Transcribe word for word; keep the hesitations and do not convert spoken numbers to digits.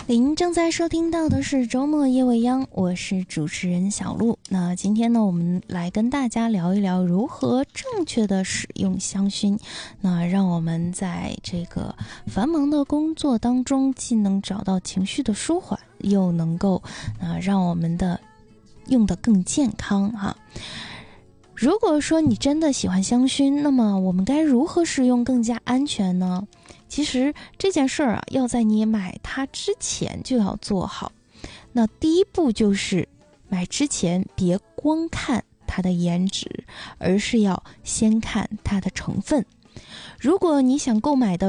您正在收听到的是周末夜未央，我是主持人小鹿。那今天呢，我们来跟大家聊一聊如何正确的使用香薰，那让我们在这个繁忙的工作当中，既能找到情绪的舒缓，又能够呃让我们的用得更健康哈。如果说你真的喜欢香薰，那么我们该如何使用更加安全呢？其实这件事儿啊，要在你买它之前就要做好。那第一步就是买之前别光看它的颜值，而是要先看它的成分。如果你想购买的